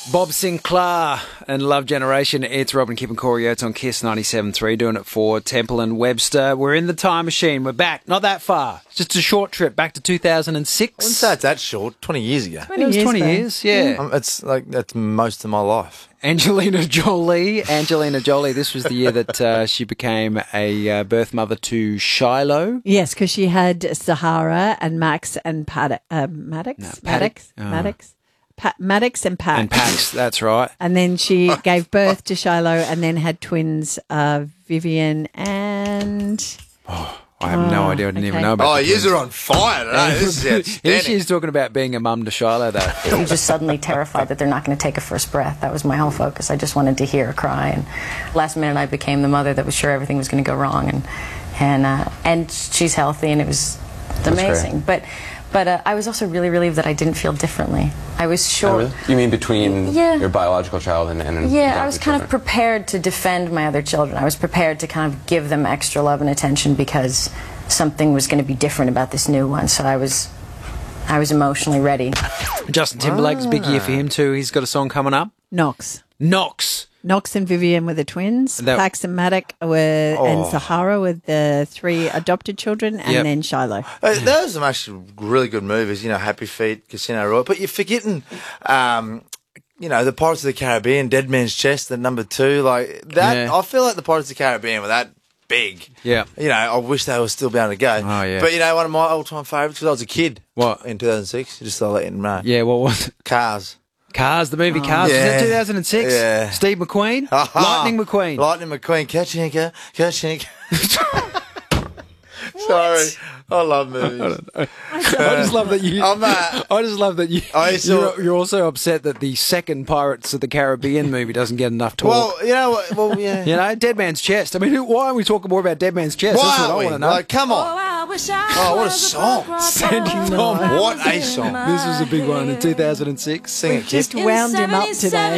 Bob Sinclair and Love Generation. It's Robin, Kip and Corey Oates on KISS 97.3, doing it for Temple and Webster. We're in the time machine. We're back. Not that far. It's just a short trip back to 2006. I wouldn't say it's that short. 20 years ago. 20 years, yeah. It's like that's most of my life. Angelina Jolie, this was the year that she became a birth mother to Shiloh. Yes, because she had Sahara and Max and Maddox. Maddox and Pax. And Pax, that's right. And then she gave birth to Shiloh and then had twins, Vivian and... I have no idea. I didn't even know about it. Oh, yous are on fire today. This is outstanding. Here she is talking about being a mum to Shiloh, though. I'm just suddenly terrified that they're not going to take a first breath. That was my whole focus. I just wanted to hear her cry. And last minute, I became the mother that was sure everything was going to go wrong. And she's healthy, and it was amazing. But I was also really relieved that I didn't feel differently. I was sure. Oh, really? You mean between your biological child and I was kind of prepared to defend my other children. I was prepared to kind of give them extra love and attention because something was going to be different about this new one. So I was emotionally ready. Justin Timberlake's big year for him too. He's got a song coming up. Knox and Vivian were the twins. Pax and Maddox and Sahara were the 3 adopted children, and then Shiloh. Those are some actually really good movies, Happy Feet, Casino Royale. But you're forgetting, the Pirates of the Caribbean, Dead Man's Chest, the number 2. Like that, I feel like the Pirates of the Caribbean were that big. Yeah. I wish they were still able to go. Oh, yeah. But, one of my all-time favourites, because I was a kid. What? In 2006. Just to let you know. Yeah, what was it? Cars, the movie Cars. Was that 2006? Yeah. Steve McQueen? Lightning McQueen. Kachinika. Sorry. I love movies. I just love that you. I just love that you. You're also upset that the second Pirates of the Caribbean movie doesn't get enough talk. Well, you know what? Well, yeah. Dead Man's Chest. I mean, why aren't we talking more about Dead Man's Chest? Why That's what aren't I we? want to know. Like, come on. Oh, what a song. Sandy Tom. What a song. This was a big one in 2006. Sing it, Kip. Just wound him up today.